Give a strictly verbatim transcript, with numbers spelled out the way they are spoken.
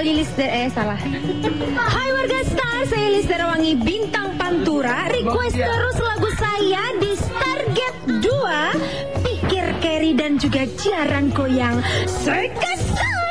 Lilis eh salah. Hai warga Star, saya Lilis Darawangi Bintang Pantura. Request terus lagu saya di Stargate dua, Pikir Carry dan juga Jarang Goyang. Sekesal.